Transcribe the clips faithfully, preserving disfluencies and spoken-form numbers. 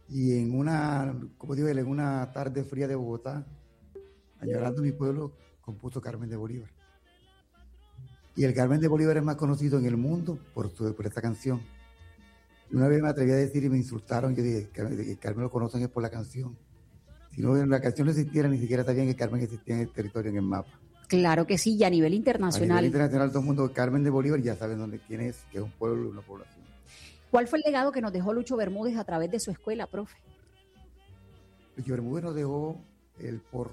Y en una, como digo, en una tarde fría de Bogotá, añorando mi pueblo, compuso Carmen de Bolívar. Y el Carmen de Bolívar es más conocido en el mundo por, su, por esta canción. Una vez me atreví a decir y me insultaron, yo dije que el Carmen lo conocen es por la canción. Si no, la canción no existiera, ni siquiera sabían que Carmen existía en el territorio, en el mapa. Claro que sí, y a nivel internacional. A nivel internacional, todo el mundo, Carmen de Bolívar, ya saben dónde, quién es, que es un pueblo y una población. ¿Cuál fue el legado que nos dejó Lucho Bermúdez a través de su escuela, profe? Lucho Bermúdez nos dejó el porro.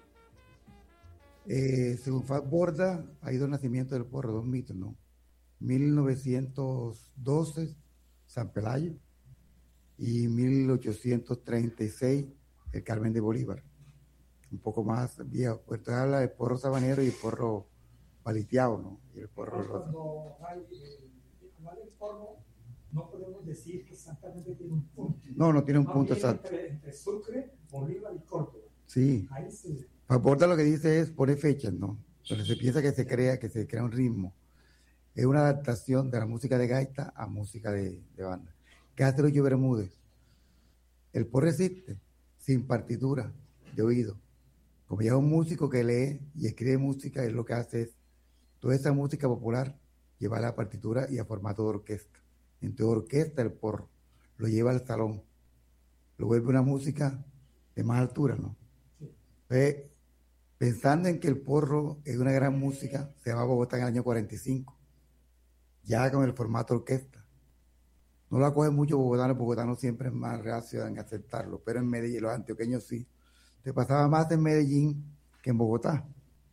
Eh, según Fat Borda, ha ido el nacimiento del porro, dos mitos, ¿no? mil novecientos doce, San Pelayo, y mil ochocientos treinta y seis, el Carmen de Bolívar. Un poco más viejo. Pues entonces habla del porro sabanero y el porro paliteado, ¿no? Y el porro rosa. Cuando hay hablar del porro, no podemos decir que exactamente tiene un punto. No, no tiene un punto exacto. Entre, entre Sucre, Bolívar y Córdoba. Sí. Ahí se... Aporta lo que dice es pone fechas, ¿no? Donde se piensa que se crea, que se crea un ritmo. Es una adaptación de la música de gaita a música de, de banda. ¿Qué hace Lucho Bermúdez? El porro existe sin partitura de oído. Como ya es un músico que lee y escribe música, él lo que hace es toda esa música popular llevarla a partitura y a formato de orquesta. Entonces orquesta el porro, lo lleva al salón, lo vuelve una música de más altura, ¿no? Entonces, pensando en que el porro es una gran música, se va a Bogotá en el año cuarenta y cinco, ya con el formato orquesta. No lo acogen muchos bogotanos, bogotanos siempre es más reacio en aceptarlo, pero en Medellín, los antioqueños sí. Se pasaba más en Medellín que en Bogotá.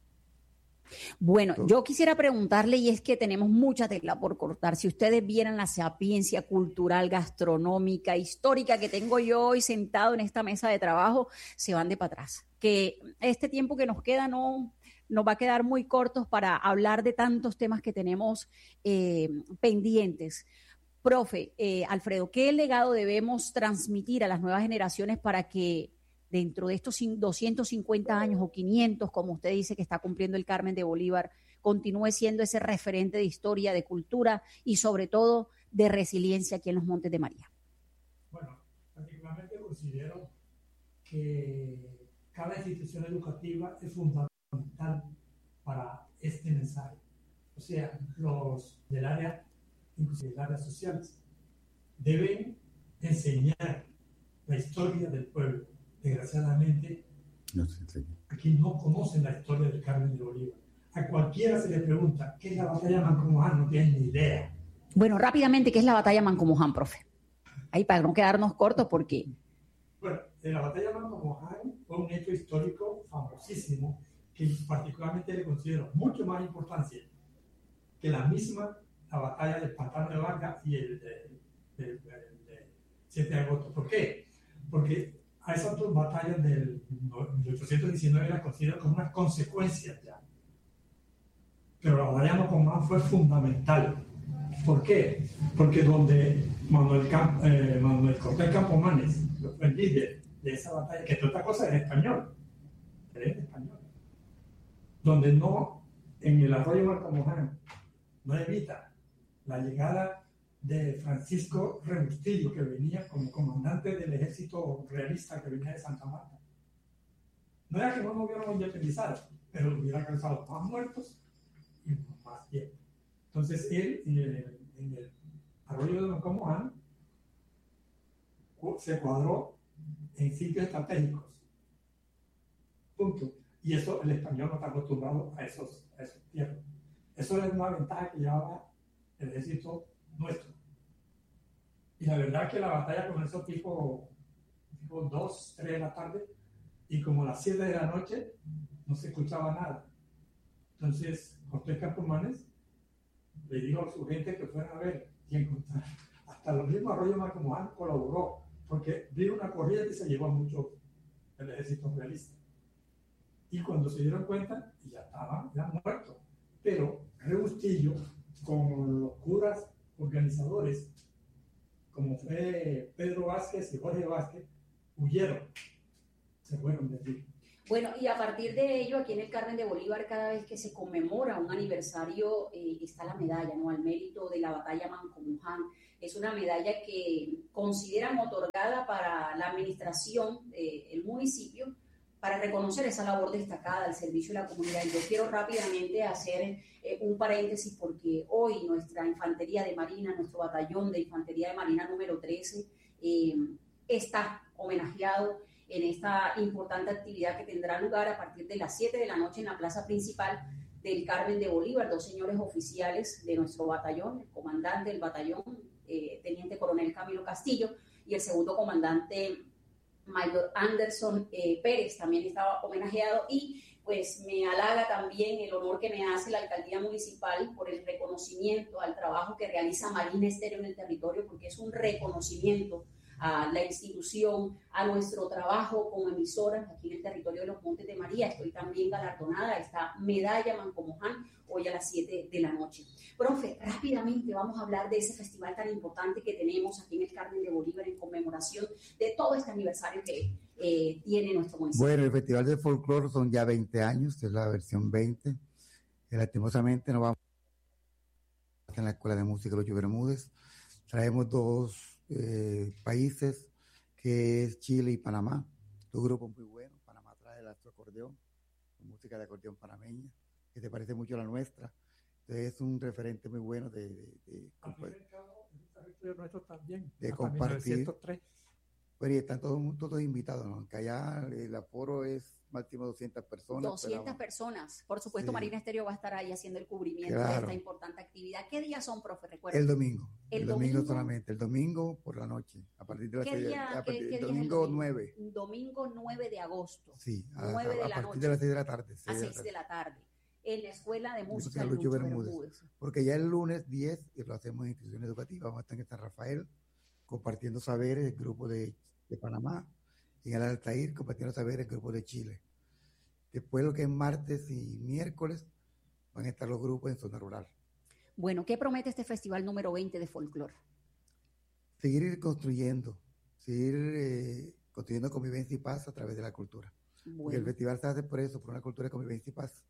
Bueno, yo quisiera preguntarle, y es que tenemos mucha tela por cortar. Si ustedes vieran la sapiencia cultural, gastronómica, histórica que tengo yo hoy sentado en esta mesa de trabajo, se van de para atrás. Que este tiempo que nos queda no nos va a quedar muy cortos para hablar de tantos temas que tenemos eh, pendientes. Profe, eh, Alfredo, ¿qué legado debemos transmitir a las nuevas generaciones para que dentro de estos doscientos cincuenta años o quinientos, como usted dice que está cumpliendo el Carmen de Bolívar, continúe siendo ese referente de historia, de cultura y sobre todo de resiliencia aquí en los Montes de María? Bueno, particularmente considero que cada institución educativa es fundamental para este mensaje. O sea, los del área, inclusive las áreas sociales, deben enseñar la historia del pueblo. Desgraciadamente, no sé, sí. Aquí no conocen la historia del Carmen de Bolívar. A cualquiera se le pregunta qué es la batalla de Mancomoján, no tienen ni idea. Bueno, rápidamente, ¿qué es la batalla de Mancomoján, profe? Ahí para no quedarnos cortos, porque... Bueno, la batalla de Mancomoján fue un hecho histórico famosísimo que particularmente le considero mucho más importancia que la misma la batalla del Pantano de Vargas y el, el, el, el, el siete de agosto. ¿Por qué? Porque a esas dos batallas del mil ochocientos diecinueve las considero como unas consecuencias ya. Pero la batalla de Mancomoján fue fundamental. ¿Por qué? Porque donde Manuel, Camp, eh, Manuel Cortés Campomanes fue el líder de esa batalla, que toda cosa es español, es español, donde no, en el arroyo Mancomoján, no evita la llegada de Francisco Rebustillo, que venía como comandante del ejército realista que venía de Santa Marta. No era que no nos hubiéramos independizado, pero hubiera causado más muertos y más tiempo. Entonces él, en el, en el arroyo de Mancomoján, se cuadró en sitios estratégicos. Punto. Y eso el español no está acostumbrado a esos, a esos tierras. Eso es una ventaja que llevaba el ejército nuestro. Y la verdad es que la batalla comenzó tipo, tipo dos, tres de la tarde, y como a las siete de la noche no se escuchaba nada. Entonces Cortés Campomanes le dijo a su gente que fueran a ver y encontrar. Hasta los mismos arroyos Mancomoján colaboró, porque vino una corriente y se llevó mucho el ejército realista. Y cuando se dieron cuenta, ya estaban ya muertos. Pero Rebustillo, con los curas organizadores, como fue Pedro Vázquez y Jorge Vázquez, huyeron, se fueron de allí. Bueno, y a partir de ello, aquí en el Carmen de Bolívar, cada vez que se conmemora un aniversario, eh, está la medalla, ¿no?, al mérito de la batalla Mancomoján. Es una medalla que consideran otorgada para la administración del municipio para reconocer esa labor destacada al servicio de la comunidad. Yo quiero rápidamente hacer eh, un paréntesis porque hoy nuestra Infantería de Marina, nuestro batallón de Infantería de Marina número trece, eh, está homenajeado en esta importante actividad que tendrá lugar a partir de las siete de la noche en la plaza principal del Carmen de Bolívar. Dos señores oficiales de nuestro batallón, el comandante del batallón, eh, teniente coronel Camilo Castillo, y el segundo comandante Mayor Anderson eh, Pérez, también estaba homenajeado, y pues me halaga también el honor que me hace la alcaldía municipal por el reconocimiento al trabajo que realiza Marina Estéreo en el territorio, porque es un reconocimiento a la institución, a nuestro trabajo como emisora aquí en el territorio de los Montes de María. Estoy también galardonada, esta medalla Mancomoján, hoy a las siete de la noche. Profe, rápidamente vamos a hablar de ese festival tan importante que tenemos aquí en el Carmen de Bolívar en conmemoración de todo este aniversario que eh, tiene nuestro municipio. Bueno, el Festival de Folclore son ya veinte años, es la versión veinte. Eh, lastimosamente no vamos en la Escuela de Música Lucho Bermúdez. Traemos dos Eh, países, que es Chile y Panamá, dos grupos muy buenos. Panamá trae el astroacordeón, música de acordeón panameña, que se parece mucho a la nuestra. Entonces es un referente muy bueno de, de, de, de, nuestro también, de compartir. Bueno, y están todos, todos invitados, ¿no? Aunque allá el aforo es máximo doscientas personas. doscientas pero, personas. Por supuesto, sí. Marina Estéreo va a estar ahí haciendo el cubrimiento claro. de esta importante actividad. ¿Qué días son, profe? Recuerda. El domingo. El, el domingo, domingo solamente. El domingo por la noche. A partir de la ¿Qué día, a partir, ¿qué, qué el día domingo, es el domingo nueve. Domingo nueve de agosto. Sí, a, nueve a, a de la partir noche. de las seis de la tarde. A seis de la tarde. En la Escuela de Música Lucho, Lucho Bermúdez. Bermúdez. Porque ya el lunes diez, y lo hacemos en instituciones educativas, vamos a estar en San Rafael compartiendo saberes, el grupo de, de Panamá, y en el Altair compartiendo saberes, el grupo de Chile. Después, lo que es martes y miércoles, van a estar los grupos en zona rural. Bueno, ¿qué promete este festival número veinte de folclore? Seguir construyendo, seguir eh, construyendo convivencia y paz a través de la cultura. Bueno. Porque el festival se hace por eso, por una cultura de convivencia y paz.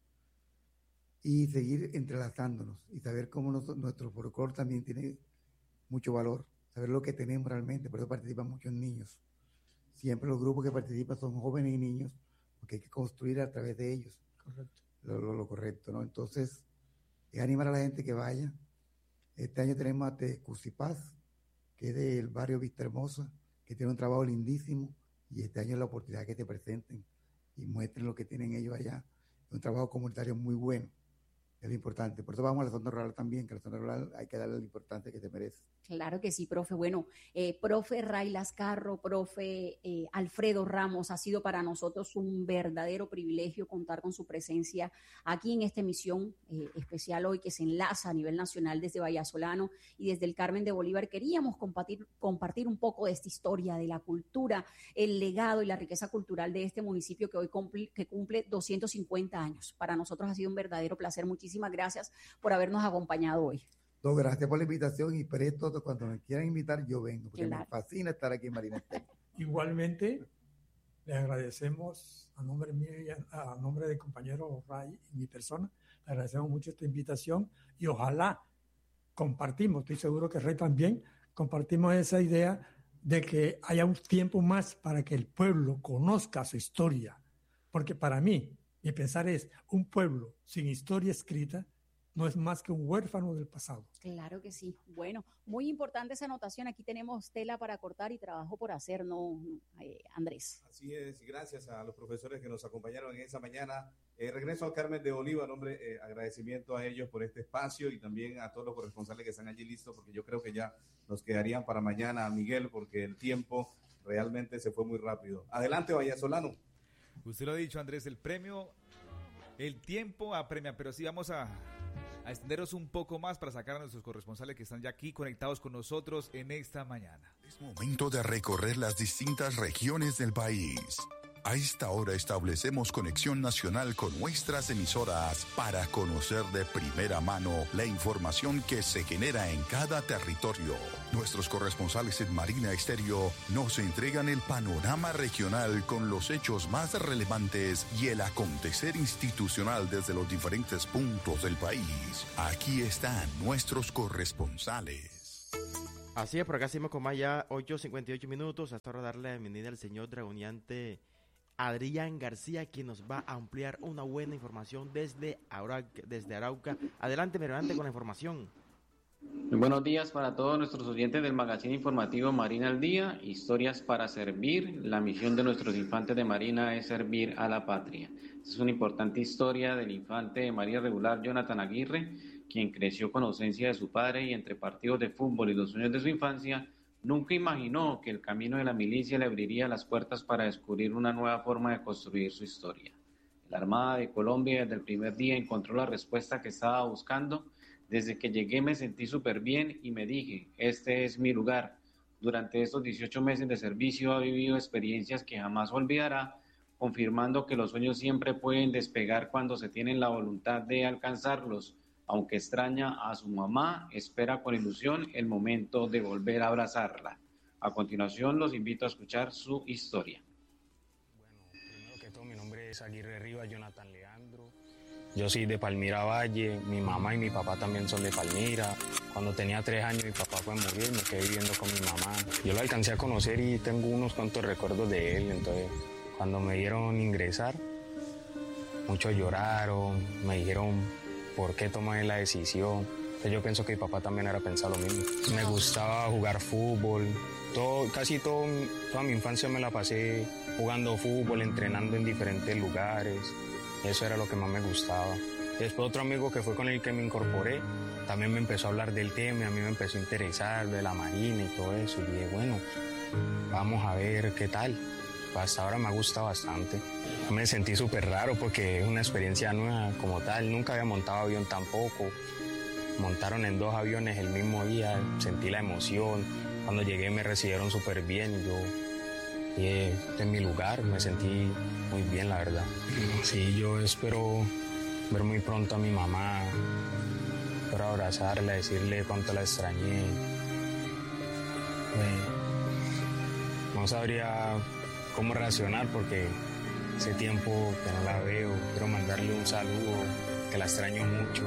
Y seguir entrelazándonos y saber cómo nos, nuestro folclore también tiene mucho valor, saber lo que tenemos realmente, por eso participan muchos niños. Siempre los grupos que participan son jóvenes y niños, porque hay que construir a través de ellos. Correcto. Lo, lo, lo correcto, ¿no? Entonces, es animar a la gente que vaya. Este año tenemos a Tecusipaz, que es del barrio Vista Hermosa, que tiene un trabajo lindísimo, y este año es la oportunidad que te presenten y muestren lo que tienen ellos allá. Es un trabajo comunitario muy bueno. Es lo importante. Por eso vamos a la zona rural también, que a la zona rural hay que darle la importancia que se merece. Claro que sí, profe. Bueno, eh, profe Ray Lascarro, profe eh, Alfredo Ramos, ha sido para nosotros un verdadero privilegio contar con su presencia aquí en esta emisión eh, especial hoy que se enlaza a nivel nacional desde Vallasolano y desde el Carmen de Bolívar. Queríamos compartir, compartir un poco de esta historia, de la cultura, el legado y la riqueza cultural de este municipio que hoy cumple, que cumple doscientos cincuenta años. Para nosotros ha sido un verdadero placer. Muchísimas Muchísimas gracias por habernos acompañado hoy. No, gracias por la invitación y presto, cuando me quieran invitar yo vengo, porque claro. me fascina estar aquí en Marina Estéreo. Igualmente, le agradecemos a nombre mío y a, a nombre del compañero Ray y mi persona, le agradecemos mucho esta invitación y ojalá compartimos, estoy seguro que Ray también, compartimos esa idea de que haya un tiempo más para que el pueblo conozca su historia, porque para mí, mi pensar es, un pueblo sin historia escrita no es más que un huérfano del pasado. Claro que sí. Bueno, muy importante esa anotación. Aquí tenemos tela para cortar y trabajo por hacer, ¿no, eh, Andrés? Así es, y gracias a los profesores que nos acompañaron en esa mañana. Eh, regreso al Carmen de Bolívar, hombre, eh, agradecimiento a ellos por este espacio y también a todos los corresponsales que están allí listos, porque yo creo que ya nos quedarían para mañana, Miguel, porque el tiempo realmente se fue muy rápido. Adelante, Vallasolano. Usted lo ha dicho, Andrés, el premio, el tiempo apremia, pero sí vamos a, a extenderos un poco más para sacar a nuestros corresponsales que están ya aquí conectados con nosotros en esta mañana. Es momento de recorrer las distintas regiones del país. A esta hora establecemos conexión nacional con nuestras emisoras para conocer de primera mano la información que se genera en cada territorio. Nuestros corresponsales en Marina Estéreo nos entregan el panorama regional con los hechos más relevantes y el acontecer institucional desde los diferentes puntos del país. Aquí están nuestros corresponsales. Así es, por acá seguimos con más ya ocho cincuenta y ocho minutos. Hasta ahora darle la bienvenida al señor dragoneante Adrián García, quien nos va a ampliar una buena información desde Arauca. Desde Arauca. Adelante, adelante con la información. Muy buenos días para todos nuestros oyentes del magazine informativo Marina al Día. Historias para servir. La misión de nuestros infantes de Marina es servir a la patria. Esta es una importante historia del infante de Marina Regular, Jonathan Aguirre, quien creció con ausencia de su padre y entre partidos de fútbol y los sueños de su infancia, nunca imaginó que el camino de la milicia le abriría las puertas para descubrir una nueva forma de construir su historia. La Armada de Colombia desde el primer día encontró la respuesta que estaba buscando. Desde que llegué me sentí súper bien y me dije, este es mi lugar. Durante estos dieciocho meses de servicio ha vivido experiencias que jamás olvidará, confirmando que los sueños siempre pueden despegar cuando se tiene la voluntad de alcanzarlos. Aunque extraña a su mamá, espera con ilusión el momento de volver a abrazarla. A continuación los invito a escuchar su historia. Bueno, primero que todo mi nombre es Aguirre Rivas, Jonathan Leandro. Yo soy de Palmira Valle, mi mamá y mi papá también son de Palmira. Cuando tenía tres años mi papá fue a morir, me quedé viviendo con mi mamá. Yo lo alcancé a conocer y tengo unos cuantos recuerdos de él. Entonces, cuando me dieron ingresar, muchos lloraron, me dijeron por qué tomé la decisión. Entonces, yo pienso que mi papá también era pensar lo mismo. Me gustaba jugar fútbol, todo, casi todo, toda mi infancia me la pasé jugando fútbol, entrenando en diferentes lugares. Eso era lo que más me gustaba. Después otro amigo que fue con el que me incorporé, también me empezó a hablar del tema, a mí me empezó a interesar de la marina y todo eso. Y dije, bueno, vamos a ver qué tal. Hasta ahora me gusta bastante. Me sentí súper raro porque es una experiencia nueva como tal. Nunca había montado avión tampoco. Montaron en dos aviones el mismo día, sentí la emoción. Cuando llegué me recibieron súper bien y yo dije, este es mi lugar, me sentí muy bien, la verdad. Sí, yo espero ver muy pronto a mi mamá, espero abrazarla, decirle cuánto la extrañé. Eh, no sabría cómo reaccionar porque hace tiempo que no la veo. Quiero mandarle un saludo, que la extraño mucho.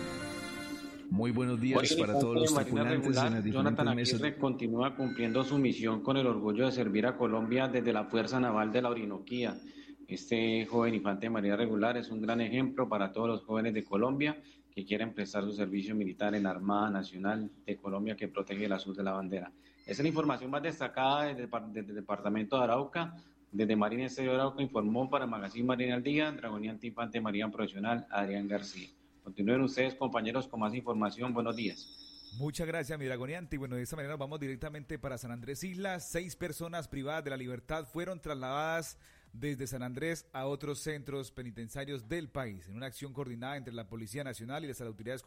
Muy buenos días para todos los tripulantes en las diferentes Jonathan mesas. Aguirre continúa cumpliendo su misión con el orgullo de servir a Colombia desde la Fuerza Naval de la Orinoquía. Este joven infante de Marina Regular es un gran ejemplo para todos los jóvenes de Colombia que quieren prestar su servicio militar en la Armada Nacional de Colombia, que protege el azul de la bandera. Esa es la información más destacada desde, desde el departamento de Arauca. Desde Marina Exterior Arauca informó para el magazine Marina al Día, dragoneante infante de Marina Profesional, Adrián García. Continúen ustedes, compañeros, con más información. Buenos días. Muchas gracias, mi dragoneante. Y bueno, de esta manera vamos directamente para San Andrés Islas. Seis personas privadas de la libertad fueron trasladadas desde San Andrés a otros centros penitenciarios del país. En una acción coordinada entre la Policía Nacional y las autoridades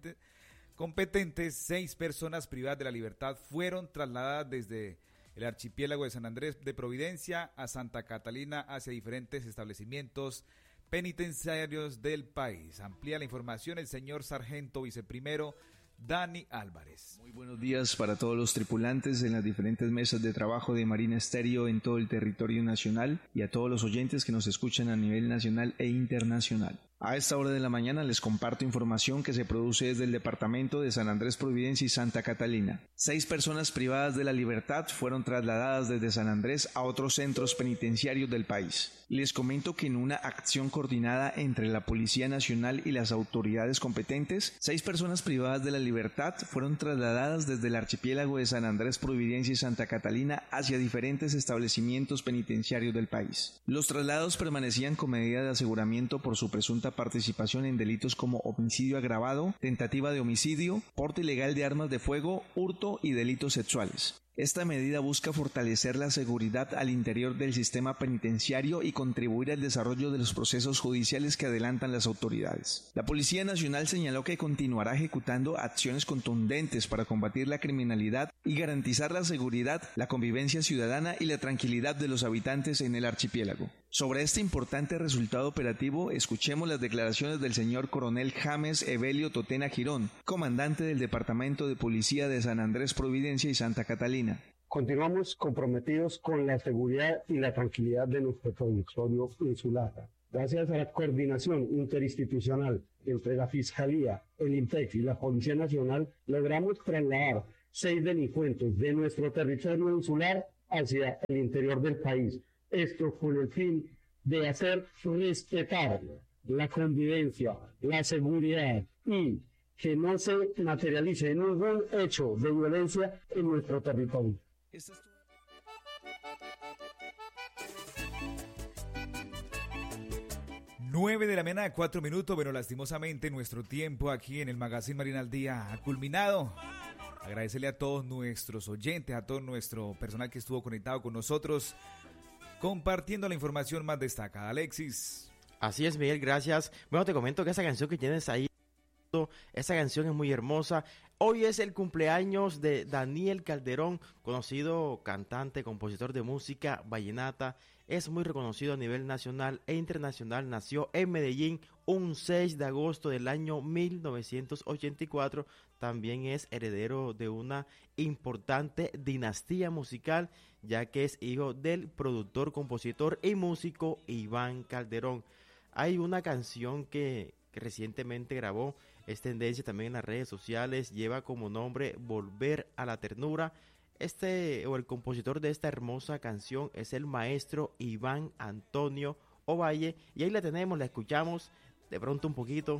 competentes, seis personas privadas de la libertad fueron trasladadas desde el archipiélago de San Andrés de Providencia a Santa Catalina hacia diferentes establecimientos penitenciarios del país. Amplía la información el señor sargento viceprimero Dani Álvarez. Muy buenos días para todos los tripulantes en las diferentes mesas de trabajo de Marina Estéreo en todo el territorio nacional y a todos los oyentes que nos escuchan a nivel nacional e internacional. A esta hora de la mañana les comparto información que se produce desde el departamento de San Andrés Providencia y Santa Catalina. Seis personas privadas de la libertad fueron trasladadas desde San Andrés a otros centros penitenciarios del país. Les comento que en una acción coordinada entre la Policía Nacional y las autoridades competentes, seis personas privadas de la libertad fueron trasladadas desde el archipiélago de San Andrés Providencia y Santa Catalina hacia diferentes establecimientos penitenciarios del país. Los traslados permanecían con medida de aseguramiento por su presunta participación en delitos como homicidio agravado, tentativa de homicidio, porte ilegal de armas de fuego, hurto y delitos sexuales. Esta medida busca fortalecer la seguridad al interior del sistema penitenciario y contribuir al desarrollo de los procesos judiciales que adelantan las autoridades. La Policía Nacional señaló que continuará ejecutando acciones contundentes para combatir la criminalidad y garantizar la seguridad, la convivencia ciudadana y la tranquilidad de los habitantes en el archipiélago. Sobre este importante resultado operativo, escuchemos las declaraciones del señor coronel James Evelio Totena Girón, comandante del Departamento de Policía de San Andrés Providencia y Santa Catalina. Continuamos comprometidos con la seguridad y la tranquilidad de nuestro territorio insular. Gracias a la coordinación interinstitucional entre la Fiscalía, el INPEC y la Policía Nacional, logramos trasladar seis delincuentes de nuestro territorio insular hacia el interior del país. Esto con el fin de hacer respetar la convivencia, la seguridad y que no se materialice ningún hecho de violencia en nuestro territorio. nueve de la mañana, cuatro minutos. Bueno, lastimosamente nuestro tiempo aquí en el Magazine Marina al Día ha culminado. Agradecerle a todos nuestros oyentes, a todo nuestro personal que estuvo conectado con nosotros, compartiendo la información más destacada. Alexis. Así es, Miguel, gracias. Bueno, te comento que esa canción que tienes ahí, esa canción es muy hermosa. Hoy es el cumpleaños de Daniel Calderón, conocido cantante, compositor de música vallenata. Es muy reconocido a nivel nacional e internacional. Nació en Medellín un seis de agosto del año mil novecientos ochenta y cuatro. También es heredero de una importante dinastía musical, ya que es hijo del productor, compositor y músico Iván Calderón. Hay una canción que, que recientemente grabó, es tendencia también en las redes sociales, lleva como nombre Volver a la Ternura. Este, o el compositor de esta hermosa canción es el maestro Iván Antonio Ovalle, y ahí la tenemos, la escuchamos de pronto un poquito.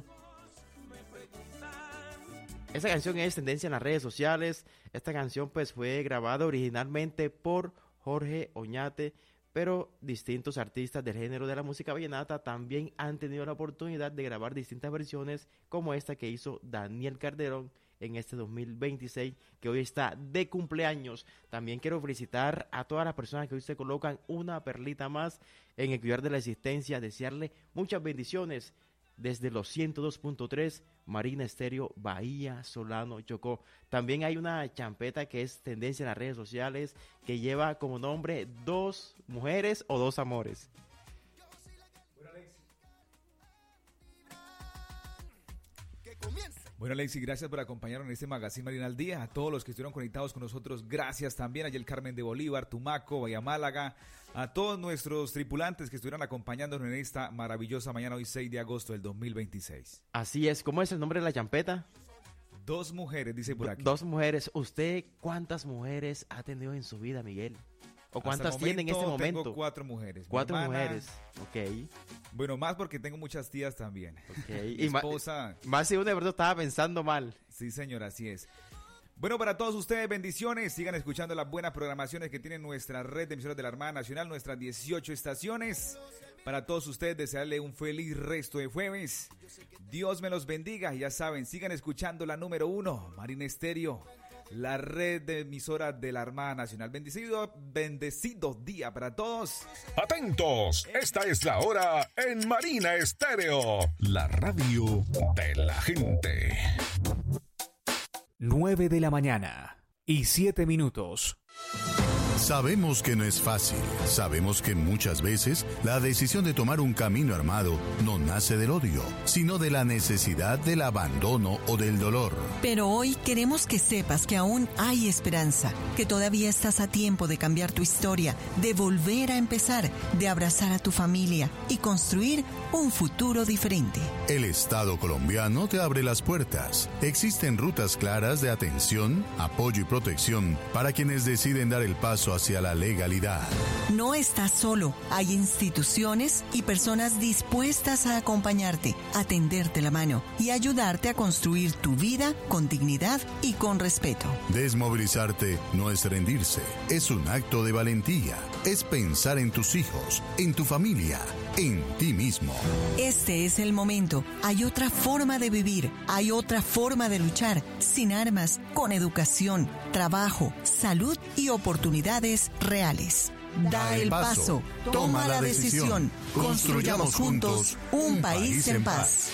Esta canción es tendencia en las redes sociales. Esta canción pues fue grabada originalmente por Jorge Oñate, pero distintos artistas del género de la música vallenata también han tenido la oportunidad de grabar distintas versiones, como esta que hizo Daniel Calderón en este dos mil veintiséis, que hoy está de cumpleaños. También quiero felicitar a todas las personas que hoy se colocan una perlita más en el cuidar de la existencia, desearle muchas bendiciones desde los ciento dos punto tres, Marina Estéreo, Bahía, Solano, Chocó. También hay una champeta que es tendencia en las redes sociales, que lleva como nombre Dos Mujeres o Dos Amores. Bueno, Alexis, gracias por acompañarnos en este Magazine Marina al Día. A todos los que estuvieron conectados con nosotros, gracias también. Ayer Carmen de Bolívar, Tumaco, Bahía Málaga. A todos nuestros tripulantes que estuvieron acompañándonos en esta maravillosa mañana, hoy seis de agosto del dos mil veintiséis. Así es. ¿Cómo es el nombre de la champeta? Dos mujeres, dice por aquí. Dos mujeres. ¿Usted cuántas mujeres ha tenido en su vida, Miguel? ¿O cuántas tiene en este momento? Tengo cuatro mujeres. Cuatro hermana, mujeres, ok. Bueno, más porque tengo muchas tías también. Ok. Mi y esposa. Más si uno de verdad estaba pensando mal. Sí, señor, así es. Bueno, para todos ustedes, bendiciones. Sigan escuchando las buenas programaciones que tiene nuestra red de emisoras de la Armada Nacional, nuestras dieciocho estaciones. Para todos ustedes, desearle un feliz resto de jueves. Dios me los bendiga. Ya saben, sigan escuchando la número uno, Marina Estéreo, la red de emisoras de la Armada Nacional. Bendecido, bendecido día para todos. Atentos, esta es la hora en Marina Estéreo, la radio de la gente. nueve de la mañana y siete minutos. Sabemos que no es fácil, sabemos que muchas veces la decisión de tomar un camino armado no nace del odio, sino de la necesidad del abandono o del dolor. Pero hoy queremos que sepas que aún hay esperanza, que todavía estás a tiempo de cambiar tu historia, de volver a empezar, de abrazar a tu familia y construir un futuro diferente. El Estado colombiano te abre las puertas. Existen rutas claras de atención, apoyo y protección para quienes deciden dar el paso hacia la legalidad. No estás solo. Hay instituciones y personas dispuestas a acompañarte, a tenderte la mano y ayudarte a construir tu vida con dignidad y con respeto. Desmovilizarte no es rendirse, es un acto de valentía. Es pensar en tus hijos, en tu familia, en ti mismo. Este es el momento. Hay otra forma de vivir, hay otra forma de luchar, sin armas, con educación, trabajo, salud y oportunidades reales. Da el paso, toma la decisión, construyamos juntos un país en paz.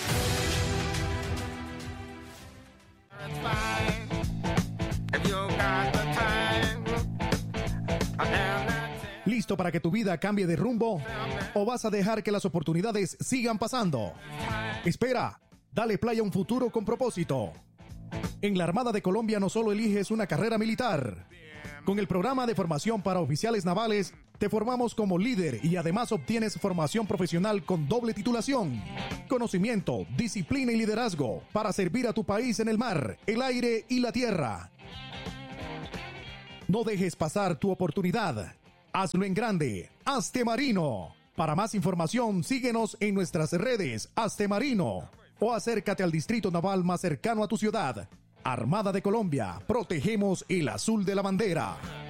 ¿Listo para que tu vida cambie de rumbo? ¿O vas a dejar que las oportunidades sigan pasando? Espera, dale play a un futuro con propósito. En la Armada de Colombia no solo eliges una carrera militar. Con el programa de formación para oficiales navales, te formamos como líder y además obtienes formación profesional con doble titulación, conocimiento, disciplina y liderazgo para servir a tu país en el mar, el aire y la tierra. No dejes pasar tu oportunidad. Hazlo en grande. Hazte Marino. Para más información, síguenos en nuestras redes Hazte Marino o acércate al distrito naval más cercano a tu ciudad. Armada de Colombia, protegemos el azul de la bandera.